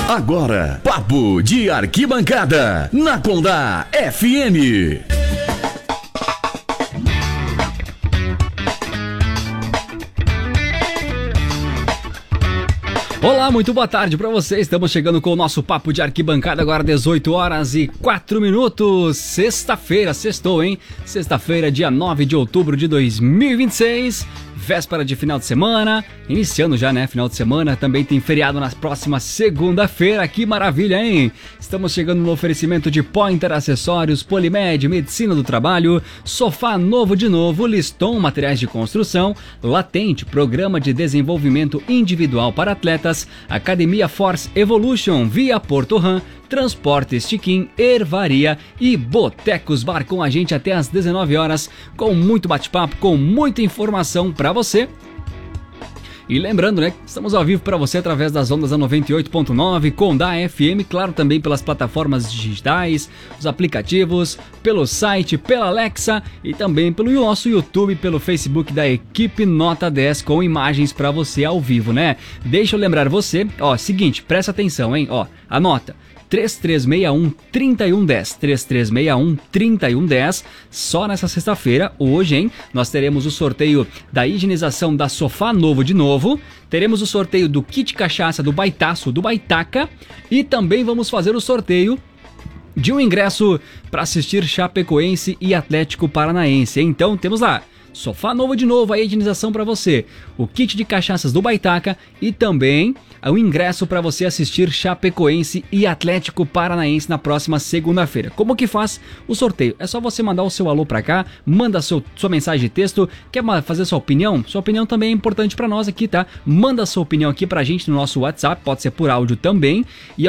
Agora, Papo de Arquibancada, na Condá FM. Olá, muito boa tarde para vocês. Estamos chegando com o nosso Papo de Arquibancada, agora 18 horas e 4 minutos. Sexta-feira, sextou, hein? Sexta-feira, dia 9 de outubro de 2026. Véspera de final de semana, iniciando já, né, final de semana, também tem feriado na próxima segunda-feira, que maravilha, hein? Estamos chegando no oferecimento de Pointer Acessórios, Polimed, Medicina do Trabalho, Sofá Novo de Novo, Liston Materiais de Construção, Latente, Programa de Desenvolvimento Individual para Atletas, Academia Force Evolution, Via Porto Ram, Transporte Chiquim, Ervaria e Botecos Bar com a gente até às 19 horas, com muito bate-papo, com muita informação para você. E lembrando, né, estamos ao vivo para você através das ondas da 98.9, Condá FM, claro, também pelas plataformas digitais, os aplicativos, pelo site, pela Alexa e também pelo nosso YouTube, pelo Facebook da equipe Nota 10 com imagens para você ao vivo, né? Deixa eu lembrar você, ó, seguinte, presta atenção, hein, ó, anota. 3361-3110, 3361-3110, só nessa sexta-feira, hoje, hein, nós teremos o sorteio da higienização da Sofá Novo de Novo, teremos o sorteio do kit cachaça do Baitaço, do Baitaca, e também vamos fazer o sorteio de um ingresso para assistir Chapecoense e Atlético Paranaense. Então, temos lá, Sofá Novo de Novo, a higienização para você, o kit de cachaças do Baitaca e também o ingresso para você assistir Chapecoense e Atlético Paranaense na próxima segunda-feira. Como que faz o sorteio? É só você mandar o seu alô para cá, manda sua mensagem de texto, quer fazer sua opinião? Sua opinião também é importante para nós aqui, tá? Manda sua opinião aqui pra gente no nosso WhatsApp, pode ser por áudio também, e